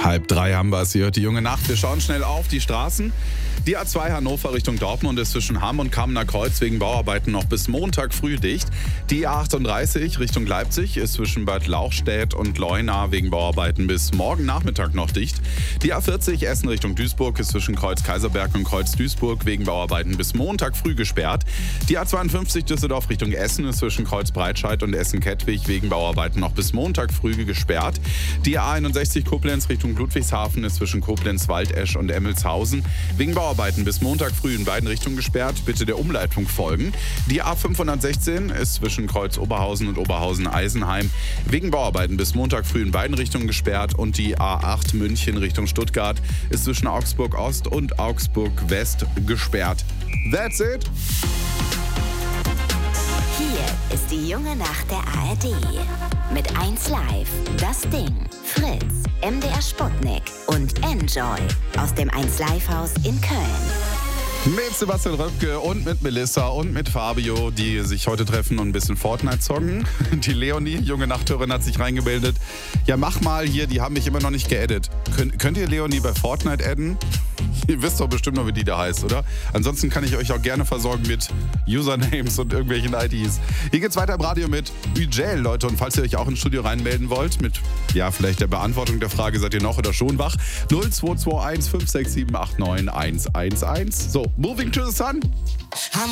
2:30 haben wir es. Ihr hört die junge Nacht. Wir schauen schnell auf die Straßen. Die A2 Hannover Richtung Dortmund ist zwischen Hamm und Kamener Kreuz wegen Bauarbeiten noch bis Montag früh dicht. Die A38 Richtung Leipzig ist zwischen Bad Lauchstädt und Leuna wegen Bauarbeiten bis morgen Nachmittag noch dicht. Die A40 Essen Richtung Duisburg ist zwischen Kreuz Kaiserberg und Kreuz Duisburg wegen Bauarbeiten bis Montag früh gesperrt. Die A52 Düsseldorf Richtung Essen ist zwischen Kreuz Breitscheid und Essen-Kettwig wegen Bauarbeiten noch bis Montag früh gesperrt. Die A61 Koblenz Richtung Ludwigshafen ist zwischen Koblenz, Waldesch und Emmelshausen wegen Bauarbeiten bis Montag früh in beiden Richtungen gesperrt. Bitte der Umleitung folgen. Die A516 ist zwischen Kreuz Oberhausen und Oberhausen-Eisenheim wegen Bauarbeiten bis Montag früh in beiden Richtungen gesperrt. Und die A8 München Richtung Stuttgart ist zwischen Augsburg Ost und Augsburg West gesperrt. That's it! Hier ist die junge Nacht der ARD. Mit 1Live, Das Ding, Fritz, MDR Sputnik und Enjoy aus dem 1Live-Haus in Köln. Mit Sebastian Röpke und mit Melissa und mit Fabio, die sich heute treffen und ein bisschen Fortnite zocken. Die Leonie, junge Nachthörerin, hat sich reingemeldet. Ja, mach mal hier, die haben mich immer noch nicht geaddet. Könnt ihr Leonie bei Fortnite adden? Ihr wisst doch bestimmt noch, wie die da heißt, oder? Ansonsten kann ich euch auch gerne versorgen mit Usernames und irgendwelchen IDs. Hier geht's weiter im Radio mit Üjel, Leute. Und falls ihr euch auch ins Studio reinmelden wollt, mit, ja, vielleicht der Beantwortung der Frage, seid ihr noch oder schon wach? 0221 567 89 111. So, Moving to the Sun.